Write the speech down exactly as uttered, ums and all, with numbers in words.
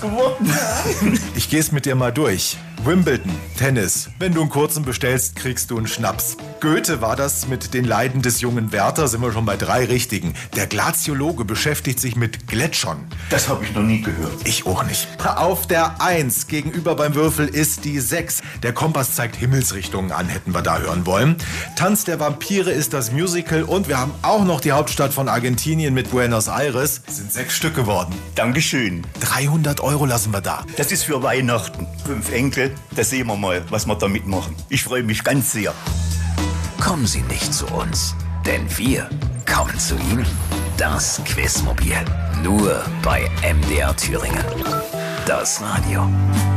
geworden. Ich geh's mit dir mal durch. Wimbledon, Tennis. Wenn du einen kurzen bestellst, kriegst du einen Schnaps. Goethe war das mit den Leiden des jungen Werther, sind wir schon bei drei Richtigen. Der Glaziologe beschäftigt sich mit Gletschern. Das habe ich noch nie gehört. Ich auch nicht. Auf der eins gegenüber beim Würfel ist die sechs. Der Kompass zeigt Himmelsrichtungen an, hätten wir da hören wollen. Tanz der Vampire ist das Musical und wir haben auch noch die Hauptstadt von Argentinien mit Buenos Aires. Sind sechs Stück geworden. Dankeschön. dreihundert Euro lassen wir da. Das ist für Weihnachten. Fünf Enkel, da sehen wir mal, was wir damit machen. Ich freue mich ganz sehr. Kommen Sie nicht zu uns, denn wir kommen zu Ihnen. Das Quizmobil. Nur bei M D R Thüringen. Das Radio.